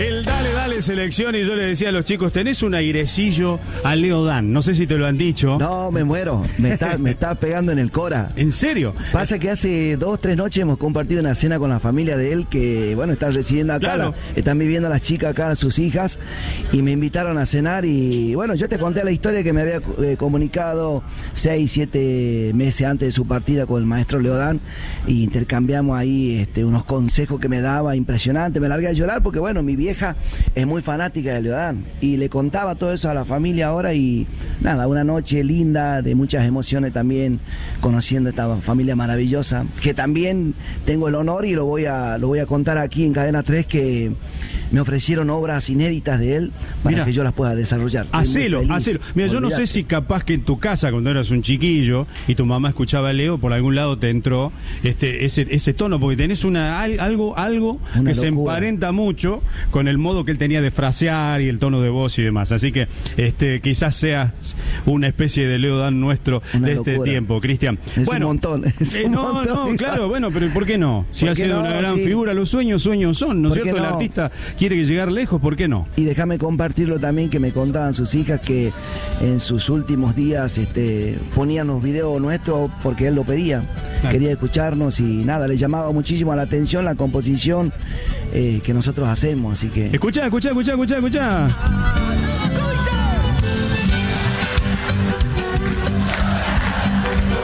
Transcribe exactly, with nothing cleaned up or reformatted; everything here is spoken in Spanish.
El dale, dale selección, y yo le decía a los chicos, tenés un airecillo a Leo Dan, no sé si te lo han dicho. No, me muero, me está, me está pegando en el cora. ¿En serio? Pasa que hace dos, tres noches hemos compartido una cena con la familia de él, que bueno, están residiendo acá, Claro. la- están viviendo las chicas acá, sus hijas, y me invitaron a cenar y bueno, yo te conté la historia que me había eh, comunicado seis, siete meses antes de su partida con el maestro Leodán, y intercambiamos ahí este, unos consejos que me daba impresionante. Me largué a llorar porque bueno, mi vieja es muy fanática de Leodán y le contaba todo eso a la familia ahora, y nada, una noche linda de muchas emociones también, conociendo esta familia maravillosa, que también tengo el honor y lo voy a lo voy a contar aquí en Cadena tres, que me ofrecieron obras inéditas de él para Mirá. que yo las pueda desarrollar. Estoy muy Hacelo, feliz. hacelo. Mira, yo no sé Olvídate. si capaz que en tu casa, cuando eras un chiquillo y tu mamá escuchaba a Leo, por algún lado te entró este ese ese tono, porque tenés una al- algo algo Una que se locura. emparenta mucho con el modo que él tenía de frasear y el tono de voz y demás. Así que este quizás seas una especie de Leo Dan nuestro Una de este locura. tiempo, Cristian. Es Bueno, un montón. Es eh, un no, montón. no, claro, bueno, pero ¿por qué no? Si ¿Por ha qué sido no? una gran Sí. figura, los sueños, sueños son, ¿no es ¿Por qué cierto? El no? artista quiere llegar lejos, ¿por qué no? Y déjame compartirlo también, que me contaban sus hijas que en sus últimos días este, ponían los videos nuestros porque él lo pedía, Claro. quería escucharnos y nada, le llamaba muchísimo la atención la composición eh, que nosotros hacemos, así que... Escuchá, escuchá, escuchá, escuchá, escuchá.